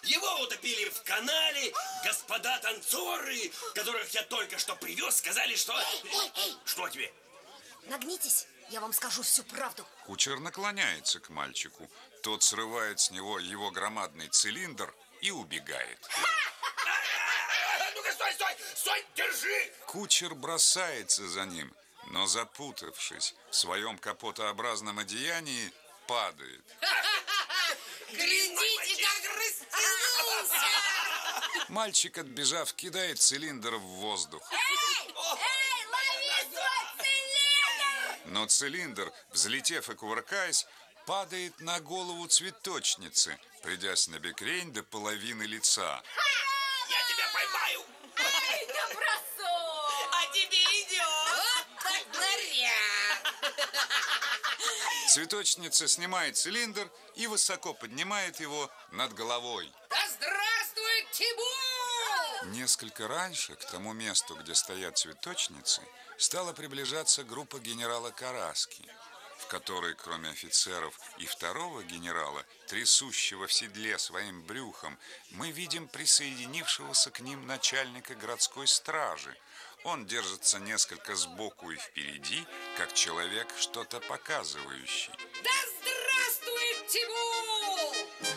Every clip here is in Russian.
Его утопили в канале. Господа танцоры, которых я только что привез, сказали, что... Что тебе? Нагнитесь, я вам скажу всю правду. Кучер наклоняется к мальчику. Тот срывает с него его громадный цилиндр и убегает. Ну-ка, стой, стой, стой, держи! Кучер бросается за ним, но, запутавшись в своем капотообразном одеянии, падает. Глядите, как растянулся! Мальчик, отбежав, кидает цилиндр в воздух. Эй, лови свой цилиндр! Но цилиндр, взлетев и кувыркаясь, падает на голову цветочницы, придясь на бекрень до половины лица. Я тебя поймаю! Ай, да бросок! А тебе идет! Вот так наряд! Цветочница снимает цилиндр и высоко поднимает его над головой. Да здравствует Тибул! Несколько раньше к тому месту, где стоят цветочницы, стала приближаться группа генерала Караски, в которой, кроме офицеров и второго генерала, трясущего в седле своим брюхом, мы видим присоединившегося к ним начальника городской стражи. Он держится несколько сбоку и впереди, как человек, что-то показывающий. Да здравствует Тибул!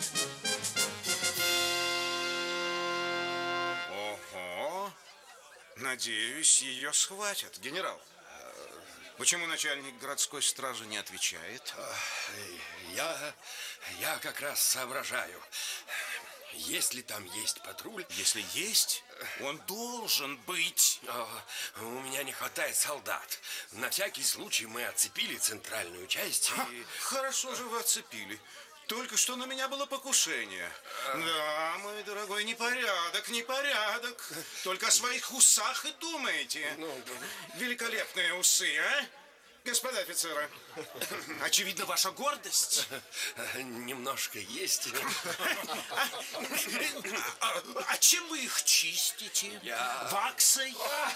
Ого! Надеюсь, ее схватят, генерал. Почему начальник городской стражи не отвечает? Я как раз соображаю. Если там есть патруль... Если есть, он должен быть. У меня не хватает солдат. На всякий случай мы оцепили центральную часть и... Хорошо же вы оцепили. Только что на меня было покушение. Да, мой дорогой, непорядок, непорядок. Только о своих усах и думаете. Великолепные усы, а? Господа офицеры, очевидно, ваша гордость. Немножко есть. А чем вы их чистите? Ваксой?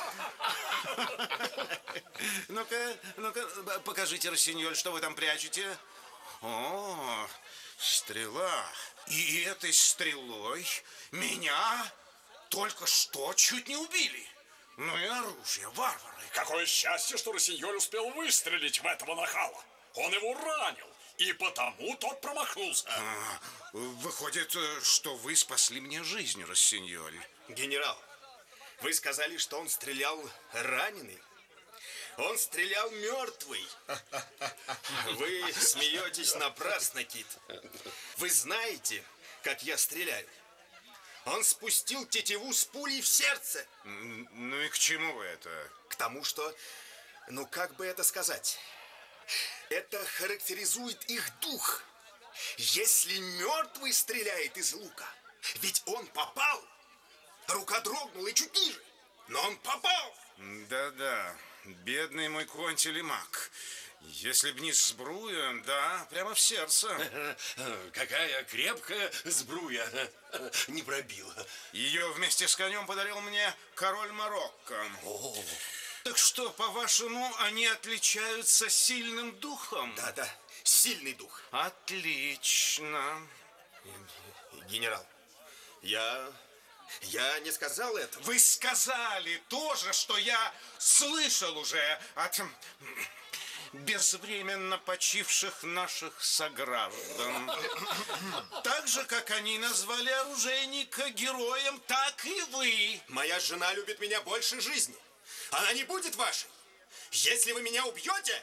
Ну-ка, покажите, Рассиньоль, что вы там прячете. О, стрела. И этой стрелой меня только что чуть не убили. Ну и оружие, варвары. Какое счастье, что Рассиньоль успел выстрелить в этого нахала. Он его ранил, и потому тот промахнулся. Выходит, что вы спасли мне жизнь, Рассиньоль. Генерал, вы сказали, что он стрелял раненый. Он стрелял мертвый. Вы смеетесь напрасно, Кит. Вы знаете, как я стреляю. Он спустил тетиву с пулей в сердце. Ну и к чему вы это? К тому, что, ну как бы это сказать, это характеризует их дух. Если мертвый стреляет из лука, ведь он попал. Рука дрогнула и чуть ниже, но он попал. Да-да, бедный мой конь Телемак. Если б не сбруя, да, прямо в сердце. Какая крепкая сбруя, не пробила. Ее вместе с конем подарил мне король Марокко. Так что, по-вашему, они отличаются сильным духом? Да-да, сильный дух. Отлично. Генерал, я не сказал это. Вы сказали то же, что я слышал уже от безвременно почивших наших сограждан. Так же, как они назвали оружейника героем, так и вы. Моя жена любит меня больше жизни. Она не будет вашей. Если вы меня убьете...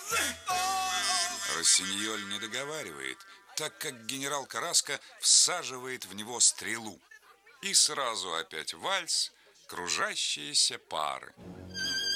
Рассиньоль не договаривает, так как генерал Караска всаживает в него стрелу. И сразу опять вальс, кружащиеся пары.